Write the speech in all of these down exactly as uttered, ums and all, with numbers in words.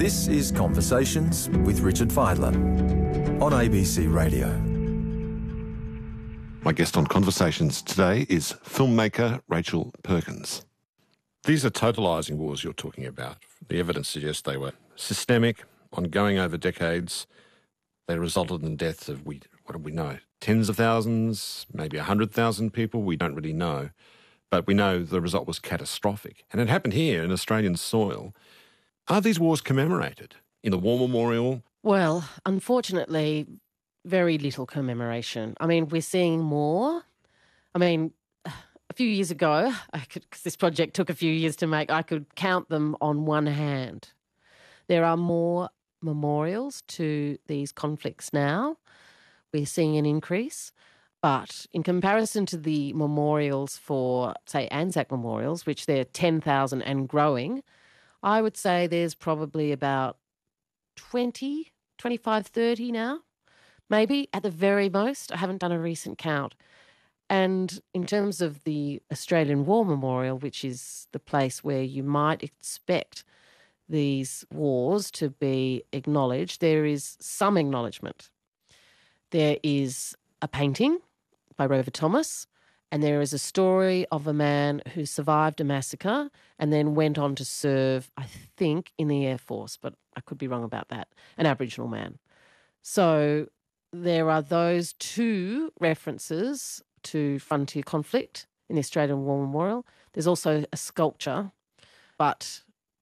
This is Conversations with Richard Fidler on A B C Radio. My guest on Conversations today is filmmaker Rachel Perkins. These are totalising wars you're talking about. The evidence suggests they were systemic, ongoing over decades. They resulted in the deaths of, we, what do we know, tens of thousands, maybe one hundred thousand people. We don't really know. But we know the result was catastrophic. And it happened here in Australian soil. Are these wars commemorated in the War Memorial? Well, unfortunately, very little commemoration. I mean, we're seeing more. I mean, a few years ago, I could, because this project took a few years to make, I could count them on one hand. There are more memorials to these conflicts now. We're seeing an increase. But in comparison to the memorials for, say, Anzac memorials, which they're ten thousand and growing, I would say there's probably about twenty, twenty-five, thirty now, maybe at the very most. I haven't done a recent count. And in terms of the Australian War Memorial, which is the place where you might expect these wars to be acknowledged, there is some acknowledgement. There is a painting by Rover Thomas, and there is a story of a man who survived a massacre and then went on to serve, I think, in the Air Force, but I could be wrong about that, an Aboriginal man. So there are those two references to frontier conflict in the Australian War Memorial. There's also a sculpture, but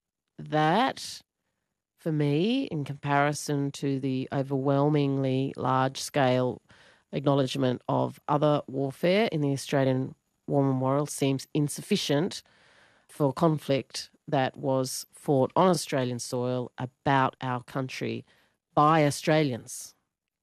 that, for me, in comparison to the overwhelmingly large-scale acknowledgement of other warfare in the Australian War Memorial, seems insufficient for conflict that was fought on Australian soil about our country by Australians,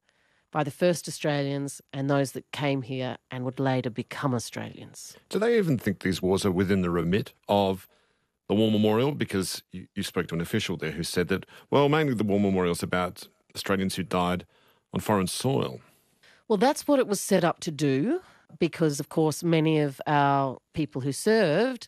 by the first Australians and those that came here and would later become Australians. Do they even think these wars are within the remit of the War Memorial? Because you, you spoke to an official there who said that, well, mainly the War Memorial is about Australians who died on foreign soil. Well, that's what it was set up to do because, of course, many of our people who served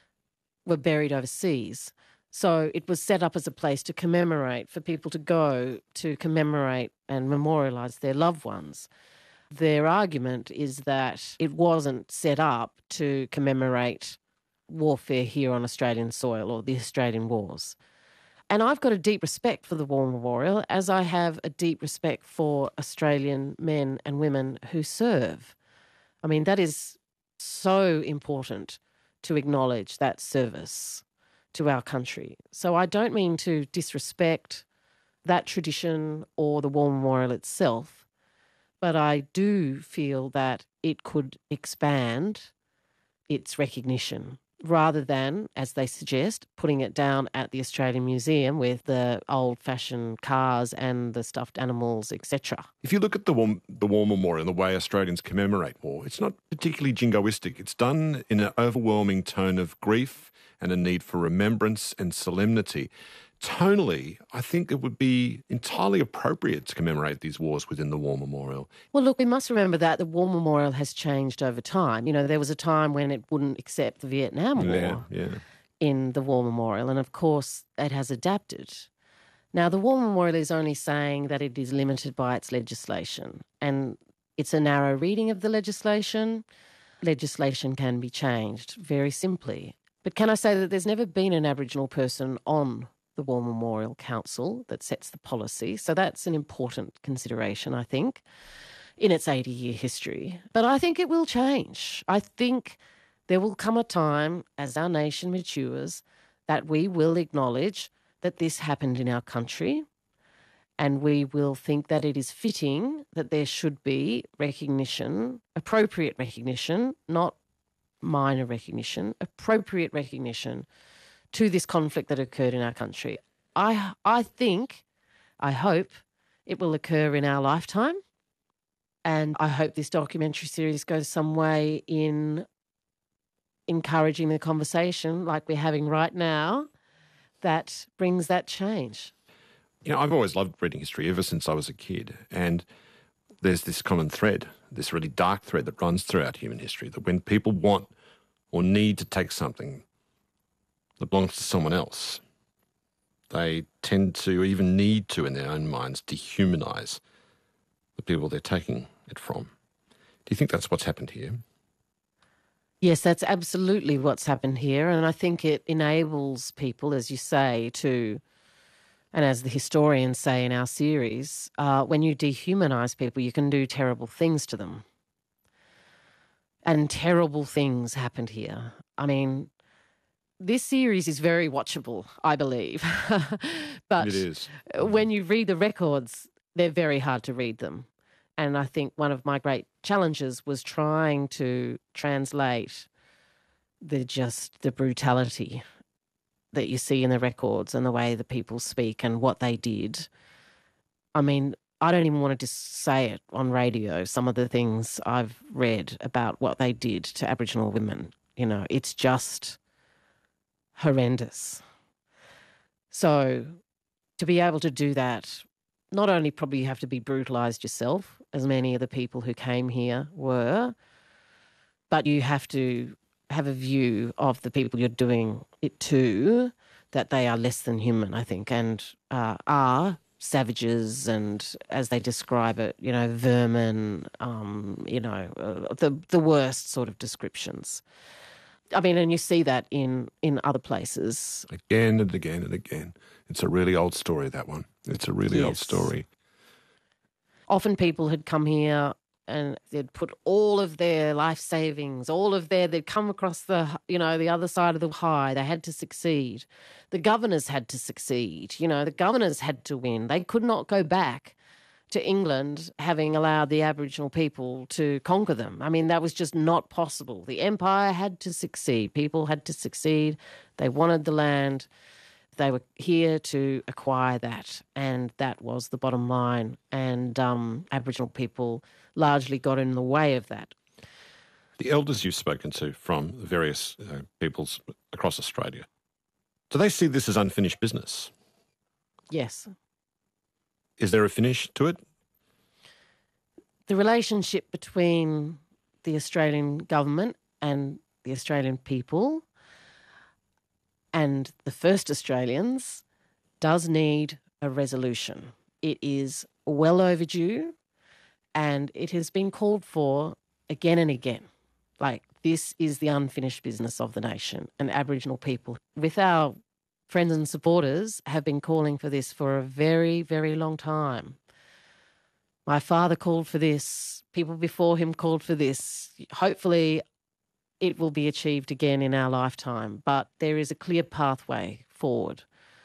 were buried overseas. So it was set up as a place to commemorate, for people to go to commemorate and memorialise their loved ones. Their argument is that it wasn't set up to commemorate warfare here on Australian soil or the Australian wars. And I've got a deep respect for the War Memorial, as I have a deep respect for Australian men and women who serve. I mean, that is so important to acknowledge that service to our country. So I don't mean to disrespect that tradition or the War Memorial itself, but I do feel that it could expand its recognition, rather than, as they suggest, putting it down at the Australian Museum with the old-fashioned cars and the stuffed animals, et cetera. If you look at the War, the War Memorial and the way Australians commemorate war, it's not particularly jingoistic. It's done in an overwhelming tone of grief and a need for remembrance and solemnity. Tonally, I think it would be entirely appropriate to commemorate these wars within the War Memorial. Well, look, we must remember that the War Memorial has changed over time. You know, there was a time when it wouldn't accept the Vietnam War yeah, yeah. in the War Memorial, and of course it has adapted. Now, the War Memorial is only saying that it is limited by its legislation, and it's a narrow reading of the legislation. Legislation can be changed very simply. But can I say that there's never been an Aboriginal person on the War Memorial Council that sets the policy. So that's an important consideration, I think, in its eighty-year history. But I think it will change. I think there will come a time, as our nation matures, that we will acknowledge that this happened in our country, and we will think that it is fitting that there should be recognition, appropriate recognition, not minor recognition, appropriate recognition to this conflict that occurred in our country. I I think, I hope it will occur in our lifetime, and I hope this documentary series goes some way in encouraging the conversation like we're having right now that brings that change. You know, I've always loved reading history ever since I was a kid, and there's this common thread, this really dark thread that runs throughout human history, that when people want or need to take something that belongs to someone else, they tend to, even need to in their own minds, dehumanise the people they're taking it from. Do you think that's what's happened here? Yes, that's absolutely what's happened here. And I think it enables people, as you say, to, and as the historians say in our series, uh, when you dehumanise people, you can do terrible things to them. And terrible things happened here. I mean, this series is very watchable, I believe. But it is. When you read the records, they're very hard to read them. And I think one of my great challenges was trying to translate the just the brutality that you see in the records and the way the people speak and what they did. I mean, I don't even want to just say it on radio, some of the things I've read about what they did to Aboriginal women. You know, it's just horrendous. So to be able to do that, not only probably you have to be brutalised yourself, as many of the people who came here were, but you have to have a view of the people you're doing it to, that they are less than human, I think, and uh, are savages and, as they describe it, you know, vermin, um, you know, uh, the the worst sort of descriptions. I mean, and you see that in, in other places. Again and again and again. It's a really old story, that one. It's a really Yes. old story. Often people had come here and they'd put all of their life savings, all of their, they'd come across the, you know, the other side of the high. They had to succeed. The governors had to succeed. You know, the governors had to win. They could not go back to England having allowed the Aboriginal people to conquer them. I mean, that was just not possible. The empire had to succeed. People had to succeed. They wanted the land. They were here to acquire that, and that was the bottom line. And um, Aboriginal people largely got in the way of that. The elders you've spoken to from various uh, peoples across Australia, do they see this as unfinished business? Yes. Is there a finish to it? The relationship between the Australian government and the Australian people and the first Australians does need a resolution. It is well overdue and it has been called for again and again. Like, this is the unfinished business of the nation, and Aboriginal people, with our friends and supporters, have been calling for this for a very, very long time. My father called for this. People before him called for this. Hopefully it will be achieved again in our lifetime, but there is a clear pathway forward,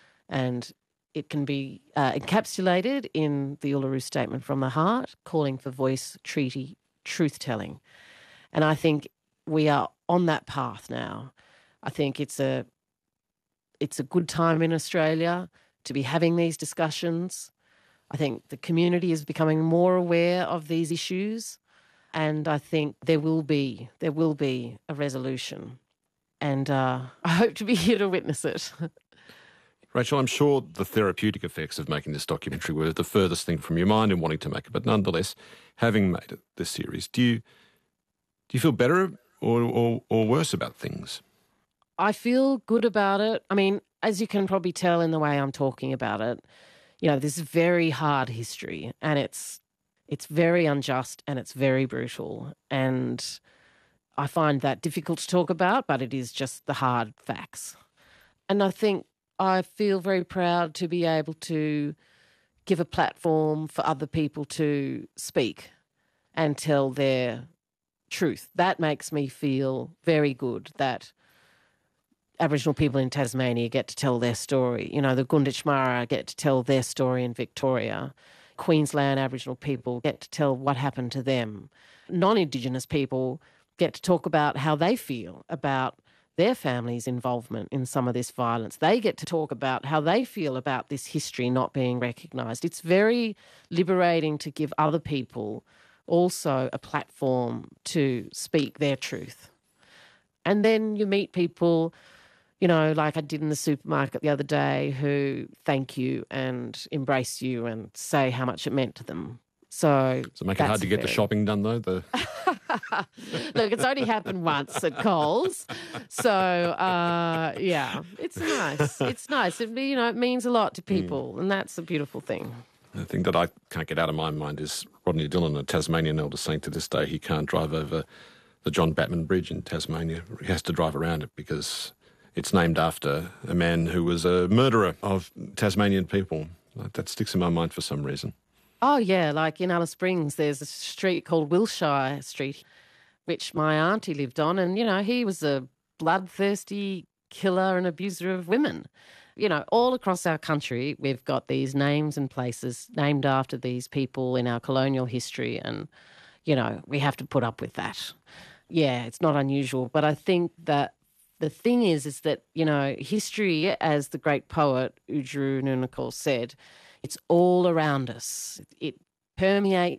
and it can be uh, encapsulated in the Uluru Statement from the Heart, calling for voice, treaty, truth-telling. And I think we are on that path now. I think it's a it's a good time in Australia to be having these discussions. I think the community is becoming more aware of these issues, and I think there will be there will be a resolution. And uh, I hope to be here to witness it. Rachel, I'm sure the therapeutic effects of making this documentary were the furthest thing from your mind in wanting to make it, but nonetheless, having made it, this series, do you do you feel better or, or, or worse about things? I feel good about it. I mean, as you can probably tell in the way I'm talking about it, you know, this is very hard history, and it's it's very unjust and it's very brutal. And I find that difficult to talk about, but it is just the hard facts. And I think I feel very proud to be able to give a platform for other people to speak and tell their truth. That makes me feel very good that Aboriginal people in Tasmania get to tell their story. You know, the Gunditjmara get to tell their story in Victoria. Queensland Aboriginal people get to tell what happened to them. Non-Indigenous people get to talk about how they feel about their family's involvement in some of this violence. They get to talk about how they feel about this history not being recognised. It's very liberating to give other people also a platform to speak their truth. And then you meet people, you know, like I did in the supermarket the other day, who thank you and embrace you and say how much it meant to them. So, Does it make it hard to get the shopping done, though? The Look, it's only happened once at Coles. So, uh, yeah, it's nice. It's nice. It, you know, it means a lot to people, mm. and that's a beautiful thing. The thing that I can't get out of my mind is Rodney Dillon, a Tasmanian elder, saying to this day he can't drive over the John Batman Bridge in Tasmania. He has to drive around it because it's named after a man who was a murderer of Tasmanian people. That sticks in my mind for some reason. Oh, yeah, like in Alice Springs, there's a street called Wilshire Street, which my auntie lived on, and, you know, he was a bloodthirsty killer and abuser of women. You know, all across our country, we've got these names and places named after these people in our colonial history, and, you know, we have to put up with that. Yeah, it's not unusual, but I think that the thing is, is that, you know, history, as the great poet Oodgeroo Noonuccal said, it's all around us. It permeates